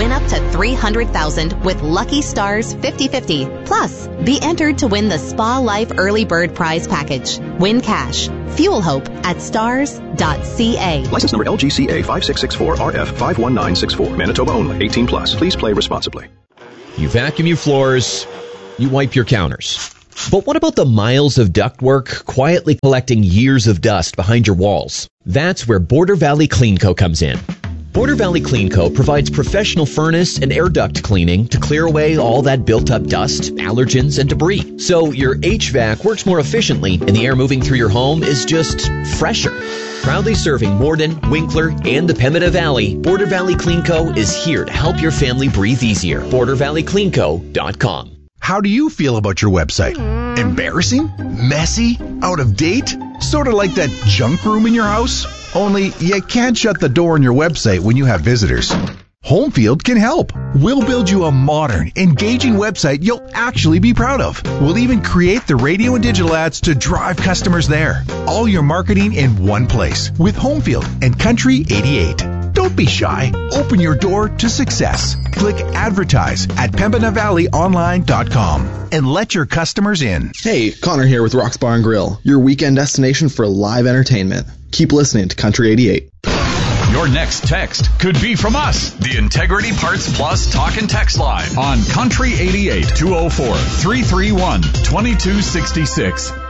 Win up to $300,000 with Lucky Stars 50/50. Plus, be entered to win the Spa Life Early Bird Prize Package. Win cash. Fuel hope at stars.ca. License number LGCA 5664RF51964. Manitoba only. 18 plus. Please play responsibly. You vacuum your floors. You wipe your counters. But what about the miles of ductwork quietly collecting years of dust behind your walls? That's where Border Valley Clean Co. comes in. Border Valley Clean Co. provides professional furnace and air duct cleaning to clear away all that built-up dust, allergens, and debris. So your HVAC works more efficiently and the air moving through your home is just fresher. Proudly serving Morden, Winkler, and the Pembina Valley, Border Valley Clean Co. is here to help your family breathe easier. BorderValleyCleanCo.com. How do you feel about your website? Embarrassing? Messy? Out of date? Sort of like that junk room in your house? Only you can't shut the door on your website when you have visitors. Homefield can help. We'll build you a modern, engaging website you'll actually be proud of. We'll even create the radio and digital ads to drive customers there. All your marketing in one place with Homefield and Country 88. Don't be shy. Open your door to success. Click advertise at PembinaValleyOnline.com and let your customers in. Hey, Connor here with Rock's Bar and Grill, your weekend destination for live entertainment. Keep listening to Country 88. Your next text could be from us, the Integrity Parts Plus Talk and Text Line on Country 88 204-331-2266.